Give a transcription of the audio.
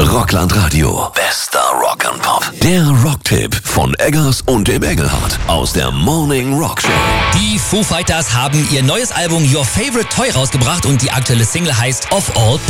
Rockland Radio. Bester Rock and Pop. Der Rocktipp von Eggers und dem Engelhardt aus der Morning Rock Show. Die Foo Fighters haben ihr neues Album Your Favorite Toy rausgebracht und die aktuelle Single heißt Of All